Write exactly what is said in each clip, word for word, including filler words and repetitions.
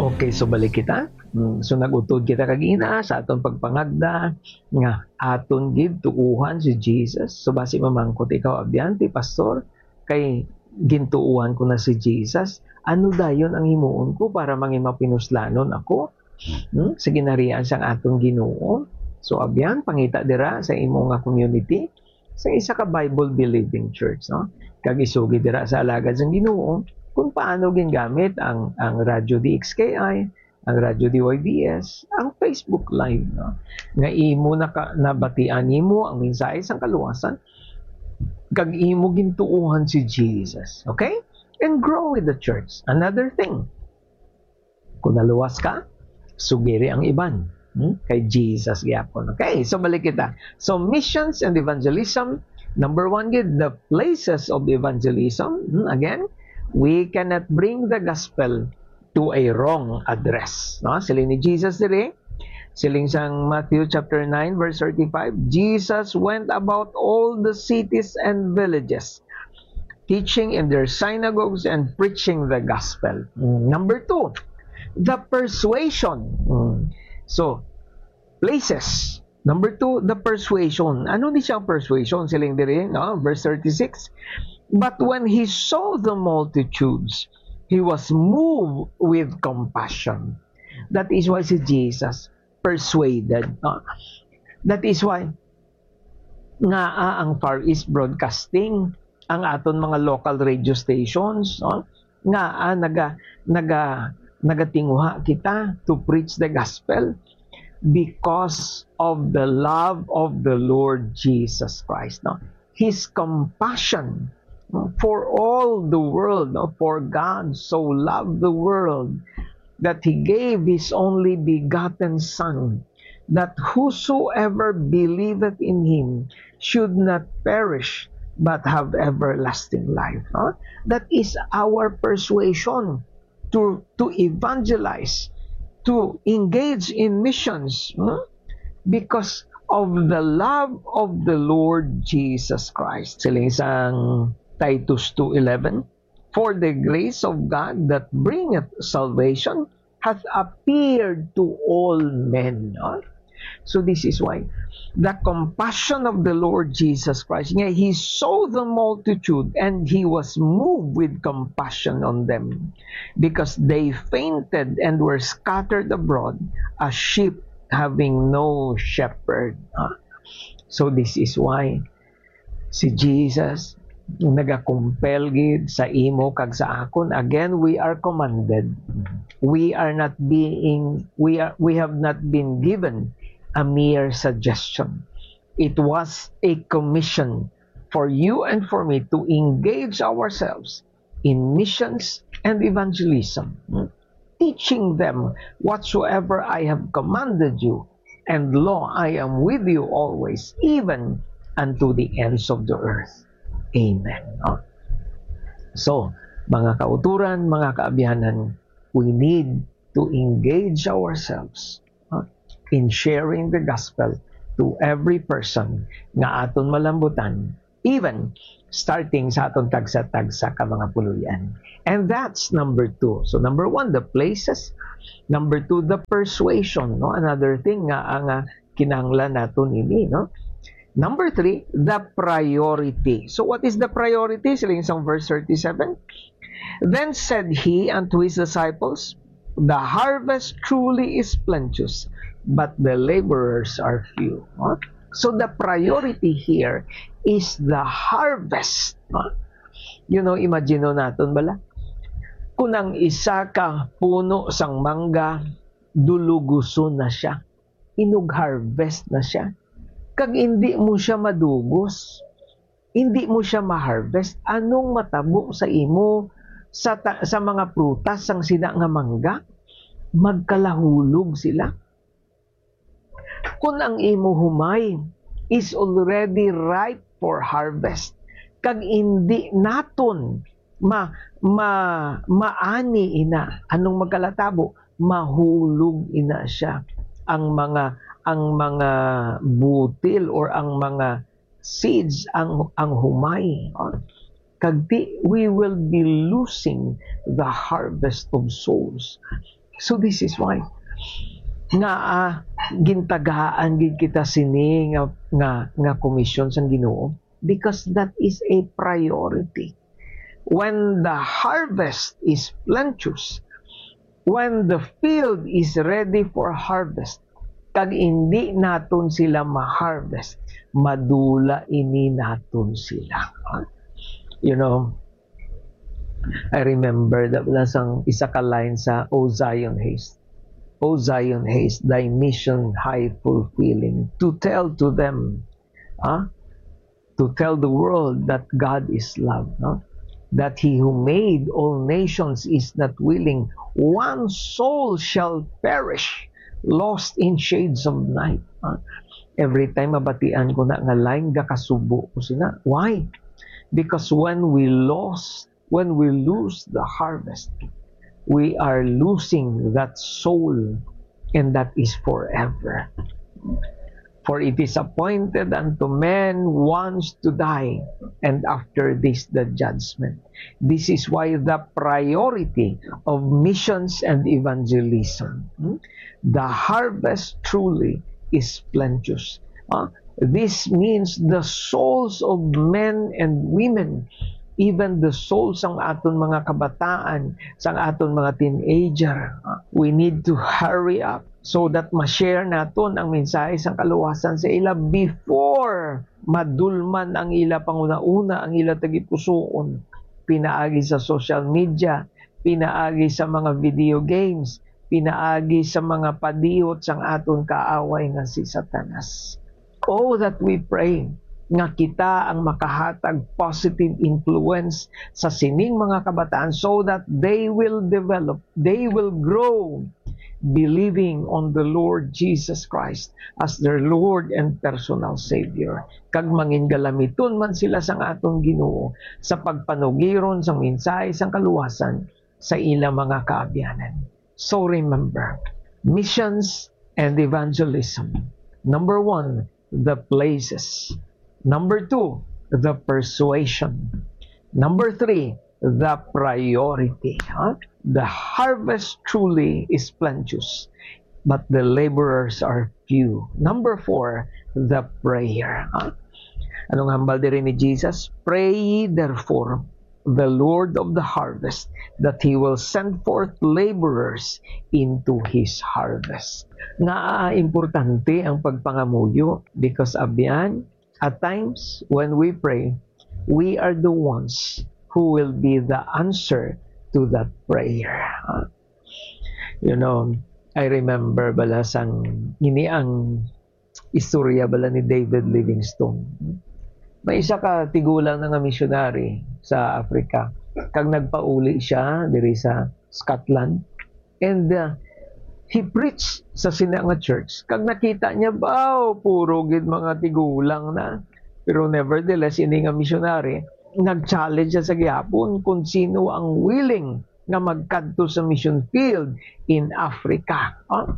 Okay, so balik kita. Mm, So nagutod kita kagina sa aton pagpangagda nga aton gid tuuhan si Jesus. So basi mamangkot ikaw abyanti pastor kay gintuuhan ko na si Jesus. Ano dayon ang himuon ko para mangin mapinuslanon ako? Hmm? Sa ginarian sang atong Ginoo. So abyan pangita dira sa imo nga community sa isa ka Bible believing church, no? Kag isugi dira sa alagad sang Ginoo kung paano gingamit ang ang Radyo D X K I, ang Radyo D Y B S, ang Facebook Live, no? Nga imo naka, nabatian nimo ang mensahe sang kaluwasan kag imo gintuuhan si Jesus. Okay? And grow with the church. Another thing, kung naluwas ka, sugiri ang iban. Hmm? Kay Jesus gyapon. Okay, so balik kita. So missions and evangelism, number one gid, the places of evangelism. Hmm? Again, we cannot bring the gospel to a wrong address. No? Siling ni Jesus dire, siling sang Matthew chapter nine verse thirty-five, Jesus went about all the cities and villages, teaching in their synagogues and preaching the gospel. Hmm. Number two, the persuasion. Hmm. So, places. Number two, the persuasion. Ano ni siyang persuasion? Siling dire, no? Verse thirty-six. But when he saw the multitudes, he was moved with compassion. That is why si Jesus persuaded. No? That is why nga ah, ang Far East Broadcasting, ang aton mga local radio stations, no? Nga ah, naga naga nagatinguha kita to preach the gospel because of the love of the Lord Jesus Christ. No? His compassion, no, for all the world, no? For God so loved the world that He gave His only begotten Son, that whosoever believeth in Him should not perish but have everlasting life. No? That is our persuasion to to evangelize, to engage in missions, hmm? because of the love of the Lord Jesus Christ. Siling sang Titus two eleven, for the grace of God that bringeth salvation hath appeared to all men. No? So this is why the compassion of the Lord Jesus Christ, yeah, He saw the multitude and He was moved with compassion on them because they fainted and were scattered abroad as sheep having no shepherd. Huh? So this is why si Jesus nagakumpel gid sa imo kag sa akon. Again, we are commanded. We are not being we are we have not been given a mere suggestion. It was a commission for you and for me to engage ourselves in missions and evangelism, teaching them whatsoever I have commanded you, and lo, I am with you always, even unto the ends of the earth. Amen. So, mga kauturan, mga kaabihanan, we need to engage ourselves in sharing the gospel to every person nga aton malambutan, even starting sa aton tagsa-tagsa ka mga puluyan. And that's number two. So number one, the places. Number two, the persuasion. No? Another thing nga ang uh, kinahanglan naton ini. No? Number three, the priority. So what is the priority? Siling sa verse thirty-seven. Then said he unto his disciples, the harvest truly is plenteous, but the laborers are few. Huh? So the priority here is the harvest. Huh? You know, imagine natin bala, kung ang isa ka puno sang mangga, duluguso na siya, inug-harvest na siya, kag hindi mo siya madugos, hindi mo siya ma-harvest, anong matabo sa imo sa, ta- sa mga prutas sang sina nga mangga? Magkalahulog sila. Kung ang imo humay is already ripe for harvest, kag hindi naton ma, ma, maani ina, anong magkalatabo? Mahulog ina siya. Ang mga ang mga butil or ang mga seeds ang ang humay. Kag di, we will be losing the harvest of souls. So this is why nga uh, gintagaan gid kita sini nga nga, nga komisyon sang Ginoo, because that is a priority. When the harvest is plenteous, when the field is ready for harvest, kag hindi naton sila ma-harvest, madula ini naton sila. You know, I remember that lasang isa ka line sa O Zion Haste. O Zion Haste, thy mission high fulfilling, to tell to them, huh? to tell the world that God is love, huh? that he who made all nations is not willing one soul shall perish, lost in shades of night. Huh? Every time mabatian ko na nga line, gakasubo ko sina. Why? Because when we lost, when we lose the harvest, we are losing that soul, and that is forever. For it is appointed unto men once to die, and after this the judgment. This is why the priority of missions and evangelism. The harvest truly is plenteous. Uh, this means the souls of men and women, even the souls ng aton mga kabataan, sang aton mga teenager, uh, we need to hurry up so that ma-share naton ang mensahe sang kaluwasan sa ila before madulman ang ila panguna-una, ang ila tagipusoon, pinaagi sa social media, pinaagi sa mga video games, pinaagi sa mga padiyot sang aton kaaway nga si Satanas. Oh, that we pray nga kita ang makahatag positive influence sa sining mga kabataan so that they will develop, they will grow believing on the Lord Jesus Christ as their Lord and personal Savior. Kag mangingalamiton man sila sang atong Ginoo sa pagpanugiron sang mensahe sang kaluwasan sa ilang mga kaabyanan. So remember, missions and evangelism. Number one, the places. Number two, the persuasion. Number three, the priority. Huh? The harvest truly is plenteous, but the laborers are few. Number four, the prayer. Huh? Anong hambal diri ni Jesus? Pray ye therefore the Lord of the harvest that He will send forth laborers into His harvest. Nga importante ang pagpangamuyo because abyan, at times, when we pray, we are the ones who will be the answer to that prayer. Huh? You know, I remember bala sang ini ang istorya bala ni David Livingstone. May isa ka tigulang nga missionary sa Africa. Kag nagpauli siya diri sa Scotland, and uh, he preached sa sina nga church. Kag nakita niya, bao, puro gid mga tigulang na. Pero nevertheless, ini nga missionary, nag-challenge siya sa gihapon kung sino ang willing nga magkadto sa mission field in Africa. Huh?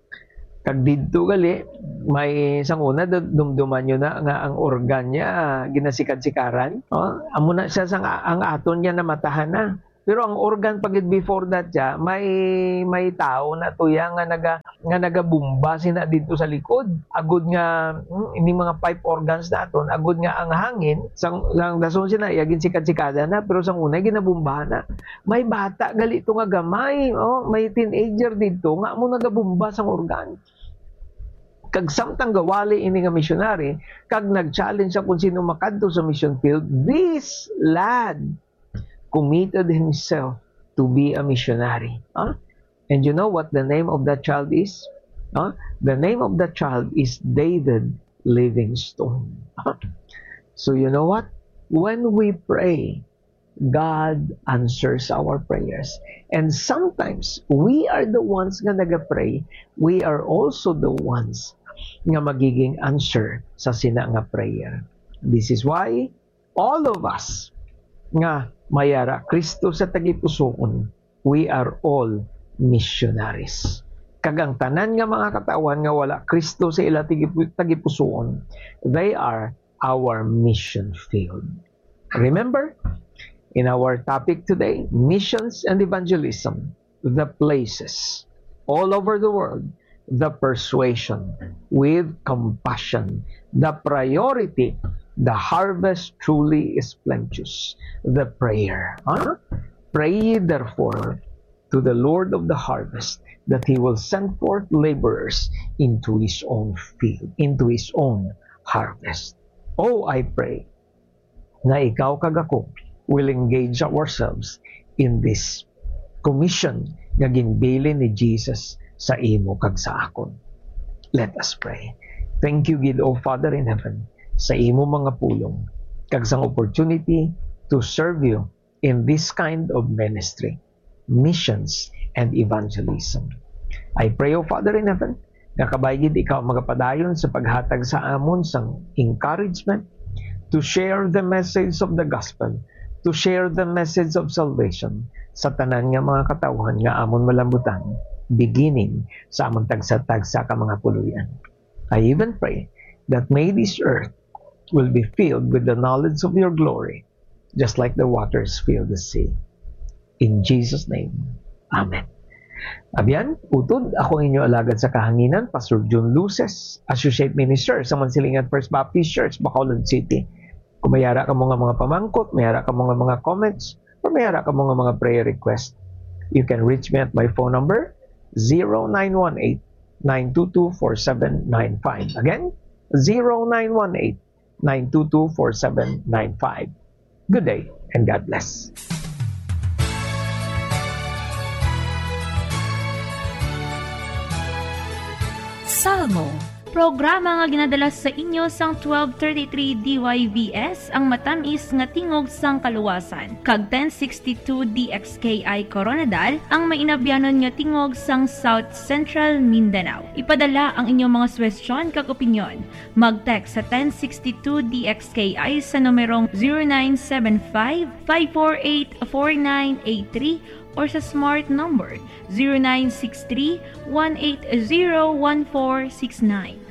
Kag didto gali, may isang una, dumduman nyo na nga ang organ niya, ginasikat-sikaran. Huh? Amo na siya sang, ang aton niya namatahan na. Pero ang organ pagid before that siya, may may tao na tuya nga naga nga nagabumba sina dito sa likod. Agud nga hmm, ini mga pipe organs naton, agud nga ang hangin sang lang dason sina yagin sikat-sikada na, pero sang una ginabumba na. May bata gali to nga gamay, oh, may teenager dito nga mo nagabumba sang organ. Kag samtang gawali ini nga missionary, kag nag-challenge sa kung sino makadto sa mission field, this lad committed himself to be a missionary. Huh? And you know what the name of that child is? Huh? The name of that child is David Livingstone. Huh? So you know what? When we pray, God answers our prayers. And sometimes, we are the ones nga nag-pray. We are also the ones nga magiging answer sa sina nga prayer. This is why all of us nga mayara Kristo sa tagipusoon, we are all missionaries. Kagang tanan nga mga katawan nga wala Kristo sa ila tagipusoon, they are our mission field. Remember, in our topic today, missions and evangelism, the places all over the world, the persuasion with compassion, the priority, the harvest truly is plenteous, the prayer. Huh? Pray ye therefore to the Lord of the harvest that He will send forth laborers into His own field, into His own harvest. Oh, I pray na ikaw kag ako will engage ourselves in this commission nga ginbilin ni Jesus sa imo kag sa akon. Let us pray. Thank you, Gid, O Father in heaven, sa imo mga pulong kag sang opportunity to serve you in this kind of ministry, missions, and evangelism. I pray, O Father in heaven, nga kabay gid ikaw magapadayon sa paghatag sa amon sang encouragement to share the message of the gospel, to share the message of salvation sa tanan nga mga katawhan nga amon malambutan, beginning sa amon tagsa-tagsa ka mga puluyan. I even pray that may this earth will be filled with the knowledge of your glory, just like the waters fill the sea. In Jesus' name, Amen. Abyan, utod, ako inyo alagad sa kahanginan, Pastor June Luces, Associate Minister sa Mansilingan First Baptist Church, Bacolod City. Kung mayara ka mga mga pamangkot, mayara ka mga mga comments, or mayara ka mga mga prayer request, you can reach me at my phone number, zero nine one eight, nine two two, four seven nine five. Again, zero nine one eight, nine two two, four seven nine five. Good day, and God bless. Salmo, programa nga ginadala sa inyo sang twelve thirty-three D Y V S ang matamis nga tingog sang kaluwasan. Kag ten sixty-two D X K I Coronadal ang mainabyanon nga tingog sang South Central Mindanao. Ipadala ang inyong mga suwestyon kag opinyon. Mag-text sa ten sixty-two D X K I sa numerong zero nine seven five, five four eight, four nine eight three or sa smart number zero nine six three, one eight zero, one four six nine.